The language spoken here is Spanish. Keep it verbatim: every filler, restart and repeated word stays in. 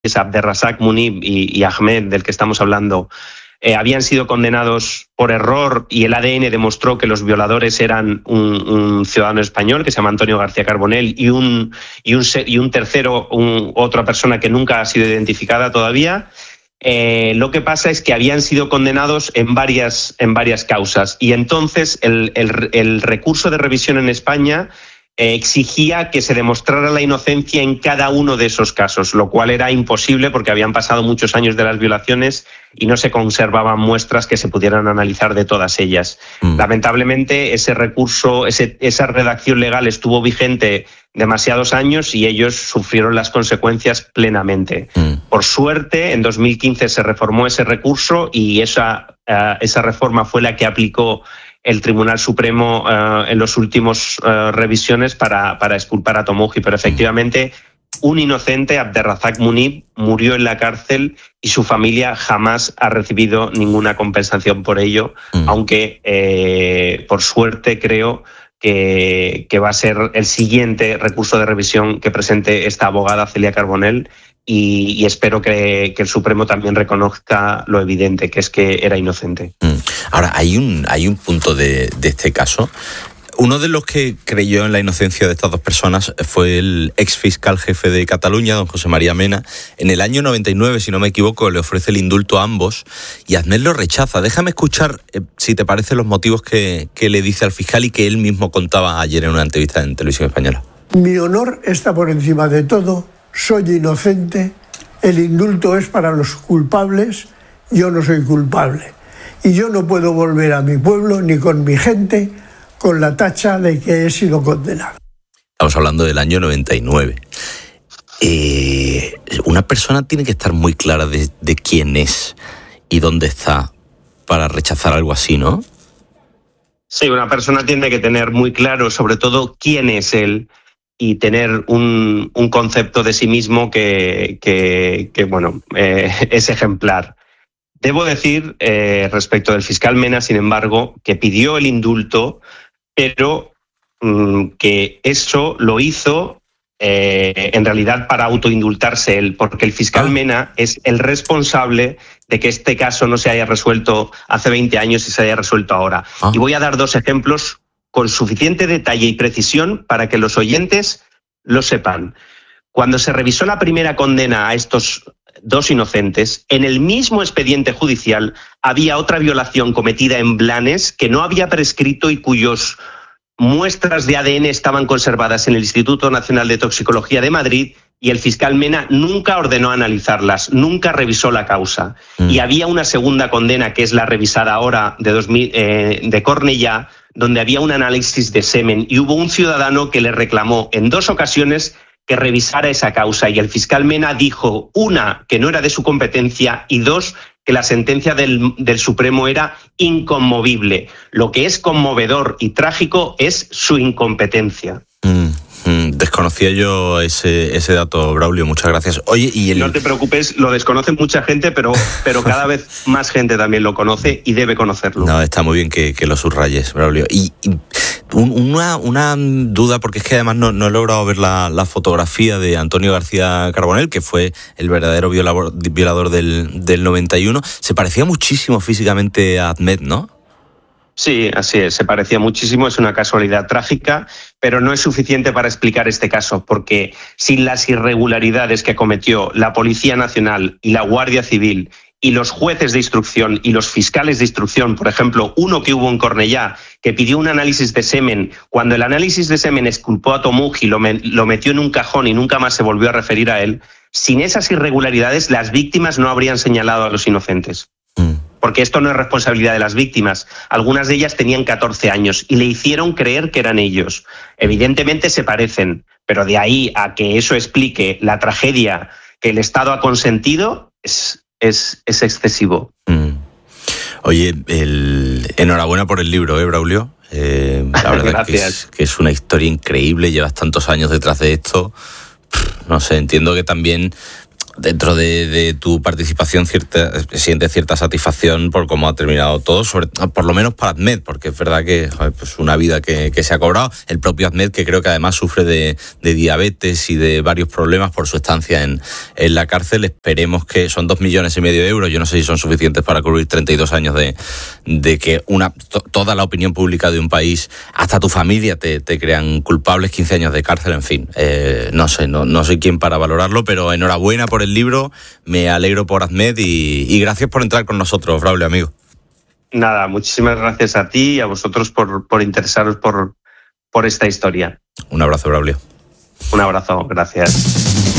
Abderrazak Munib y, y Ahmed, del que estamos hablando, eh, habían sido condenados por error y el A D N demostró que los violadores eran un, un ciudadano español que se llama Antonio García Carbonell y un, y un, y un tercero, un, otra persona que nunca ha sido identificada todavía. Eh, lo que pasa es que habían sido condenados en varias, en varias causas y entonces el, el, el recurso de revisión en España eh, exigía que se demostrara la inocencia en cada uno de esos casos, lo cual era imposible porque habían pasado muchos años de las violaciones y no se conservaban muestras que se pudieran analizar de todas ellas. Mm. Lamentablemente ese recurso, ese, esa redacción legal estuvo vigente demasiados años y ellos sufrieron las consecuencias plenamente. Mm. Por suerte, en dos mil quince se reformó ese recurso y esa, uh, esa reforma fue la que aplicó el Tribunal Supremo uh, en los últimos uh, revisiones para, para exculpar a Tomoji, pero efectivamente un inocente, Abderrazak Munib, murió en la cárcel y su familia jamás ha recibido ninguna compensación por ello, mm. aunque eh, por suerte creo que, que va a ser el siguiente recurso de revisión que presente esta abogada Celia Carbonell y, y espero que, que el Supremo también reconozca lo evidente, que es que era inocente. Mm. Ahora, hay un, hay un punto de, de este caso. Uno de los que creyó en la inocencia de estas dos personas fue el ex fiscal jefe de Cataluña, don José María Mena. En el año noventa y nueve, si no me equivoco, le ofrece el indulto a ambos y Ahmed lo rechaza. Déjame escuchar, eh, si te parece, los motivos que, que le dice al fiscal y que él mismo contaba ayer en una entrevista en Televisión Española. Mi honor está por encima de todo, soy inocente, el indulto es para los culpables, yo no soy culpable. Y yo no puedo volver a mi pueblo ni con mi gente con la tacha de que he sido condenado. Estamos hablando del año noventa y nueve. Eh, una persona tiene que estar muy clara de, de quién es y dónde está para rechazar algo así, ¿no? Sí, una persona tiene que tener muy claro sobre todo quién es él y tener un, un concepto de sí mismo que, que, que bueno, eh, es ejemplar. Debo decir, eh, respecto del fiscal Mena, sin embargo, que pidió el indulto, pero mmm, que eso lo hizo eh, en realidad para autoindultarse él, porque el fiscal ah. Mena es el responsable de que este caso no se haya resuelto hace veinte años y se haya resuelto ahora. Ah. Y voy a dar dos ejemplos con suficiente detalle y precisión para que los oyentes lo sepan. Cuando se revisó la primera condena a estos dos inocentes, en el mismo expediente judicial había otra violación cometida en Blanes que no había prescrito y cuyos muestras de A D N estaban conservadas en el Instituto Nacional de Toxicología de Madrid y el fiscal Mena nunca ordenó analizarlas, nunca revisó la causa. Mm. Y había una segunda condena, que es la revisada ahora de, dos mil, eh, de Cornellá, donde había un análisis de semen y hubo un ciudadano que le reclamó en dos ocasiones que revisara esa causa y el fiscal Mena dijo, una, que no era de su competencia y dos, que la sentencia del, del Supremo era inconmovible. Lo que es conmovedor y trágico es su incompetencia. Mm, mm, desconocía yo ese, ese dato, Braulio, muchas gracias. Oye, y el... No te preocupes, lo desconoce mucha gente, pero, pero cada vez más gente también lo conoce y debe conocerlo. No, está muy bien que, que lo subrayes, Braulio. Y, y una, una duda, porque es que además no, no he logrado ver la, la fotografía de Antonio García Carbonell, que fue el verdadero violador, violador del, del noventa y uno. Se parecía muchísimo físicamente a Ahmed, ¿no? Sí, así es, se parecía muchísimo, es una casualidad trágica, pero no es suficiente para explicar este caso, porque sin las irregularidades que cometió la Policía Nacional y la Guardia Civil y los jueces de instrucción y los fiscales de instrucción, por ejemplo, uno que hubo en Cornellá, que pidió un análisis de semen, cuando el análisis de semen exculpó a Tomuji, lo, me, lo metió en un cajón y nunca más se volvió a referir a él, sin esas irregularidades las víctimas no habrían señalado a los inocentes. Mm. Porque esto no es responsabilidad de las víctimas. Algunas de ellas tenían catorce años y le hicieron creer que eran ellos. Evidentemente se parecen, pero de ahí a que eso explique la tragedia que el Estado ha consentido es, es, es excesivo. Mm. Oye, el... enhorabuena por el libro, ¿eh, Braulio? Eh, la verdad que es, que es una historia increíble, llevas tantos años detrás de esto. No sé, entiendo que también Dentro de, de tu participación cierta, sientes cierta satisfacción por cómo ha terminado todo, sobre, por lo menos para Ahmed, porque es verdad que joder, pues una vida que, que se ha cobrado. El propio Ahmed, que creo que además sufre de, de diabetes y de varios problemas por su estancia en, en la cárcel. Esperemos que son dos millones y medio de euros. Yo no sé si son suficientes para cubrir treinta y dos años de, de que una to, toda la opinión pública de un país, hasta tu familia, te, te crean culpables, quince años de cárcel, en fin. Eh, no sé, no, no soy quien para valorarlo, pero enhorabuena por el libro, me alegro por Ahmed y, y gracias por entrar con nosotros, Braulio, amigo. Nada, muchísimas gracias a ti y a vosotros por, por interesaros por, por esta historia. Un abrazo, Braulio. Un abrazo, gracias.